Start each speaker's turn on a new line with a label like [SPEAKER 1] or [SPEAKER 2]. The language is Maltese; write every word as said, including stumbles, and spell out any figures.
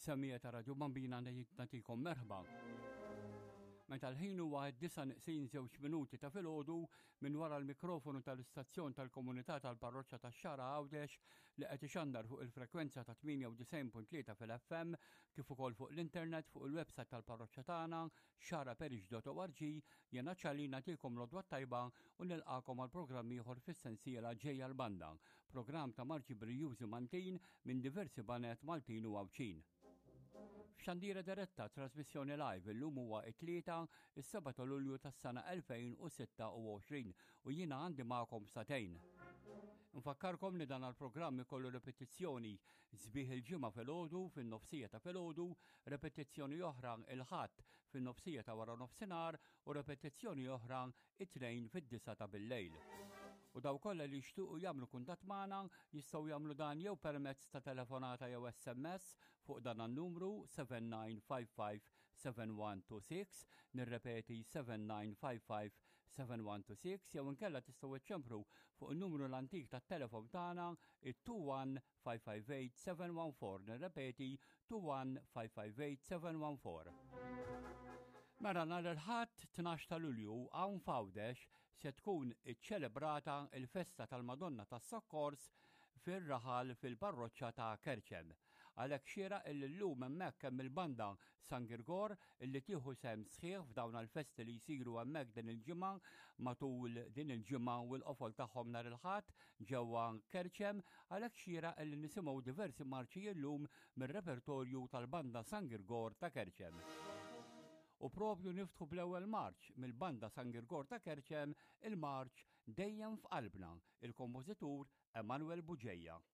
[SPEAKER 1] Samija ta' Radio Bambina nagħtikom merħba. Meta l-ħin huwa disa niqsin żewġ minuti ta' filgħodu minn wara l-mikrofonu tal-istazzjon tal-komunità tal-parroċċja tax-Xara Għawdex li qed ixandar fuq il-frekwenza ta' tminja u tisgħin punt tlieta fil-F M kif ukoll fuq l-internet fuq il-website tal-parroċċja tagħna xara parish dot org jiena ċali nagħtikom l-odwa tajba u nilqakom għal programm ieħor fis-sensiela ġejja l-banda, programm ta' Marġi Brijużi Maltin minn diversi banet Maltin u Għawċin. F'xandira diretta trasmissjoni live illum huwa t-tlieta is-seba' ta' Lulju tas-sena elfejn u sitta u għoxrin u jiena għandi magħkom satejn. Nfakkarkom li dan għall-programm ikollu repetizzjoni sbieħ il-ġimgħa filgħodu fin-nofsija ta' filgħodu, repetizzjoni oħra il-ħadd fin-nofsija ta' wara nofsinhar u repetizzjoni oħra it-tnejn fid-disa ta' bil-lejl. U daw kollha li jixtuqu jagħmlu kuntatt magħna jistgħu jagħmlu dan jew permezz ta' telefonata jew S M S fuq dan an-numru seven nine five five seven one two six, nirrepeti seven nine five five seven one two six, jew inkella tistgħu iċċempru fuq in-numru l-antik tat-telefon tagħna it-two one five five eight seven one four, nirrepeti two one five five eight seven one four. Mela nhar il-ħadd tnax ta' Lulju hawn f'Għawdex se tkun iċċelebrata l-festa tal-Madonna tas-Sokkors fir-raħal fil-parroċċja ta' Kerċem. Għalhekk xieraq illi llum hemmhekk hemm il-banda San Girgor illi tieħu sehem sħiħ f'dawn il-festi li jsiru hemmhekk din il-ġimgħa matul din il-ġimgħa u l-qofol tagħhom nhar il-ħadd ġewwa Kerċem, għalhekk xieraq illi nisimgħu diversi marċi llum mir-repertorju tal-banda San Girgor ta' Kerċem. U propju niftħu bl-ewwel marċ mill-banda San Girgor ta' Kerċem il-marċ Dejjem f'qalbna, il-kompożitur Emanuel Buġejja.